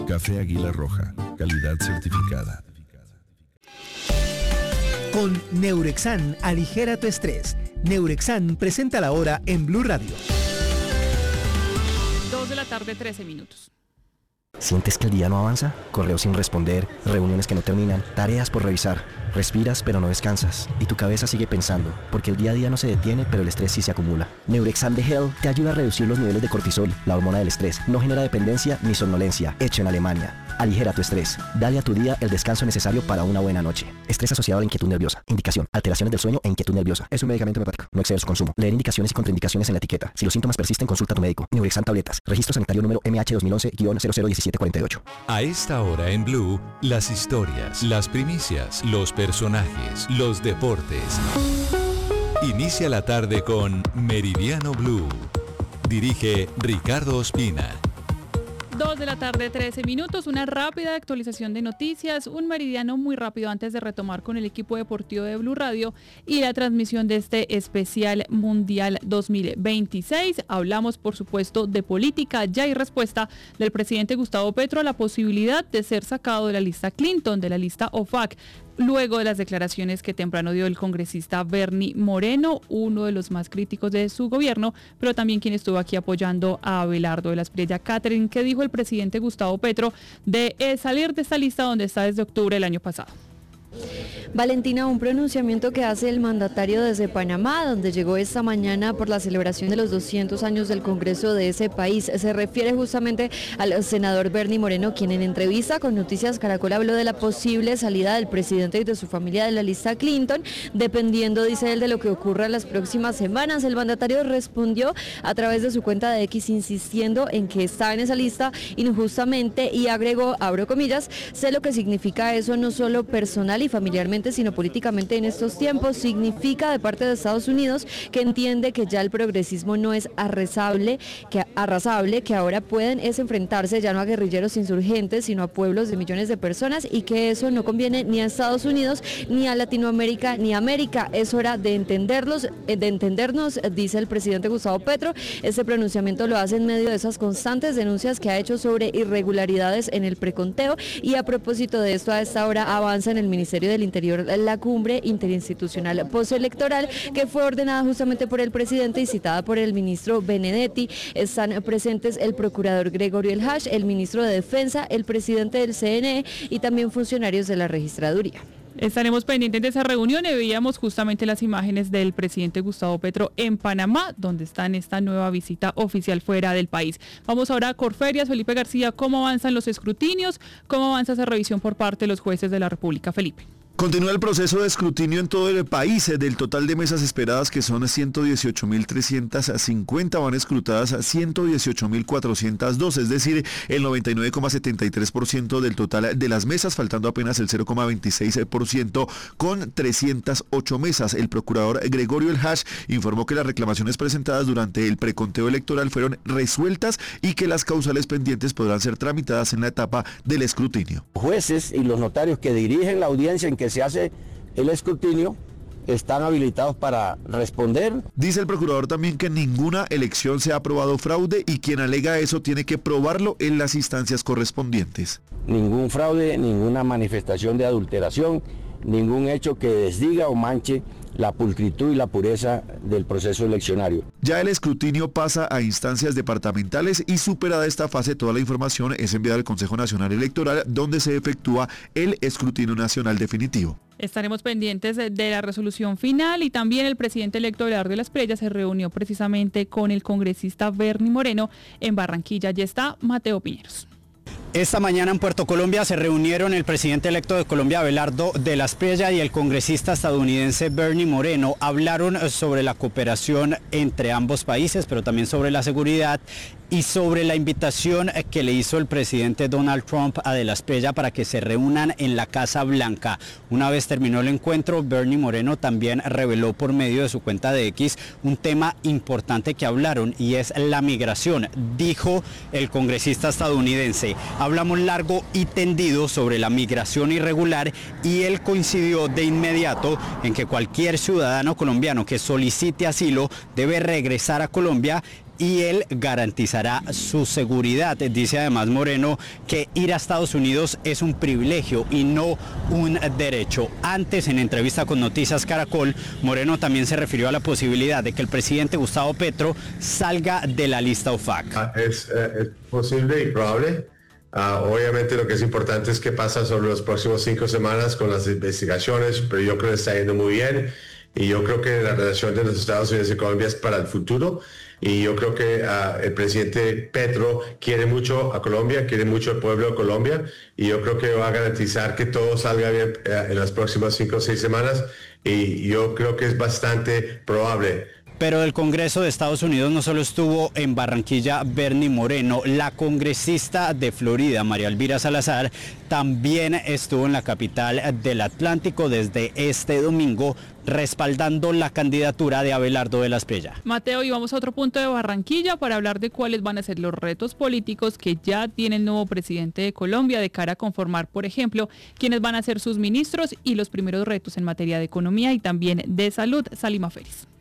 Café Águila Roja, calidad certificada. Con Neurexan, aligera tu estrés. Neurexan presenta la hora en Blue Radio. 2 de la tarde, 13 minutos. ¿Sientes que el día no avanza? Correos sin responder, reuniones que no terminan, tareas por revisar. Respiras pero no descansas y tu cabeza sigue pensando, porque el día a día no se detiene, pero el estrés sí se acumula. Neurexam de Hell te ayuda a reducir los niveles de cortisol, la hormona del estrés. No genera dependencia ni somnolencia. Hecho en Alemania. Aligera tu estrés. Dale a tu día el descanso necesario para una buena noche. Estrés asociado a la inquietud nerviosa. Indicación: alteraciones del sueño e inquietud nerviosa. Es un medicamento homeopático. No excede su consumo. Leer indicaciones y contraindicaciones en la etiqueta. Si los síntomas persisten, consulta a tu médico. Neurexam tabletas. Registro sanitario número MH2011-001748. A esta hora en Blue, las historias, las primicias, los personajes, los deportes. Inicia la tarde con Meridiano Blue. Dirige Ricardo Ospina. 2 de la tarde, 13 minutos, una rápida actualización de noticias, un meridiano muy rápido antes de retomar con el equipo deportivo de Blue Radio y la transmisión de este especial Mundial 2026. Hablamos, por supuesto, de política. Ya hay respuesta del presidente Gustavo Petro a la posibilidad de ser sacado de la lista Clinton, de la lista OFAC, luego de las declaraciones que temprano dio el congresista Bernie Moreno, uno de los más críticos de su gobierno, pero también quien estuvo aquí apoyando a Abelardo de la Espriella. Catherine, ¿qué dijo el presidente Gustavo Petro de salir de esta lista donde está desde octubre del año pasado? Valentina, un pronunciamiento que hace el mandatario desde Panamá, donde llegó esta mañana por la celebración de los 200 años del Congreso de ese país. Se refiere justamente al senador Bernie Moreno, quien en entrevista con Noticias Caracol habló de la posible salida del presidente y de su familia de la lista Clinton, dependiendo, dice él, de lo que ocurra en las próximas semanas. El mandatario respondió a través de su cuenta de X, insistiendo en que está en esa lista injustamente, y agregó, abro comillas, sé lo que significa eso no solo personal y familiarmente, sino políticamente en estos tiempos. Significa de parte de Estados Unidos que entiende que ya el progresismo no es arrasable, que ahora pueden enfrentarse ya no a guerrilleros insurgentes, sino a pueblos de millones de personas, y que eso no conviene ni a Estados Unidos, ni a Latinoamérica, ni a América. Es hora de entendernos, dice el presidente Gustavo Petro. Este pronunciamiento lo hace en medio de esas constantes denuncias que ha hecho sobre irregularidades en el preconteo, y a propósito de esto, a esta hora avanza en el Ministerio del Interior la cumbre interinstitucional postelectoral que fue ordenada justamente por el presidente y citada por el ministro Benedetti. Están presentes el procurador Gregorio El Hash, el ministro de Defensa, el presidente del CNE y también funcionarios de la registraduría. Estaremos pendientes de esa reunión y veíamos justamente las imágenes del presidente Gustavo Petro en Panamá, donde está en esta nueva visita oficial fuera del país. Vamos ahora a Corferias. Felipe García, ¿cómo avanzan los escrutinios? ¿Cómo avanza esa revisión por parte de los jueces de la República? Felipe. Continúa el proceso de escrutinio en todo el país. Del total de mesas esperadas, que son 118.350, van escrutadas 118.402, es decir, el 99,73% del total de las mesas, faltando apenas el 0,26% con 308 mesas. El procurador Gregorio El Hash informó que las reclamaciones presentadas durante el preconteo electoral fueron resueltas y que las causales pendientes podrán ser tramitadas en la etapa del escrutinio. Jueces y los notarios que dirigen la audiencia en que se hace el escrutinio están habilitados para responder. Dice el procurador también que en ninguna elección se ha aprobado fraude, y quien alega eso tiene que probarlo en las instancias correspondientes. Ningún fraude, ninguna manifestación de adulteración, ningún hecho que desdiga o manche la pulcritud y la pureza del proceso eleccionario. Ya el escrutinio pasa a instancias departamentales y, superada esta fase, toda la información es enviada al Consejo Nacional Electoral, donde se efectúa el escrutinio nacional definitivo. Estaremos pendientes de la resolución final, y también el presidente electo Abelardo de la Espriella se reunió precisamente con el congresista Bernie Moreno en Barranquilla. Ya está Mateo Piñeros. Esta mañana en Puerto Colombia se reunieron el presidente electo de Colombia, Abelardo de la Espriella, y el congresista estadounidense Bernie Moreno. Hablaron sobre la cooperación entre ambos países, pero también sobre la seguridad y sobre la invitación que le hizo el presidente Donald Trump a de la Espriella para que se reúnan en la Casa Blanca. Una vez terminó el encuentro, Bernie Moreno también reveló por medio de su cuenta de X un tema importante que hablaron, y es la migración. Dijo el congresista estadounidense: hablamos largo y tendido sobre la migración irregular, y él coincidió de inmediato en que cualquier ciudadano colombiano que solicite asilo debe regresar a Colombia y él garantizará su seguridad. Dice además Moreno que ir a Estados Unidos es un privilegio y no un derecho. Antes, en entrevista con Noticias Caracol, Moreno también se refirió a la posibilidad de que el presidente Gustavo Petro salga de la lista OFAC. Es posible y probable. Obviamente lo que es importante es qué pasa sobre los próximos 5 semanas con las investigaciones, pero yo creo que está yendo muy bien y yo creo que la relación de los Estados Unidos y Colombia es para el futuro y yo creo que el presidente Petro quiere mucho a Colombia, quiere mucho al pueblo de Colombia y yo creo que va a garantizar que todo salga bien en las próximas 5 o 6 semanas y yo creo que es bastante probable. Pero del Congreso de Estados Unidos no solo estuvo en Barranquilla Bernie Moreno, la congresista de Florida, María Elvira Salazar, también estuvo en la capital del Atlántico desde este domingo, respaldando la candidatura de Abelardo de la Espriella. Mateo, y vamos a otro punto de Barranquilla para hablar de cuáles van a ser los retos políticos que ya tiene el nuevo presidente de Colombia de cara a conformar, por ejemplo, quiénes van a ser sus ministros y los primeros retos en materia de economía y también de salud. Salima Félix.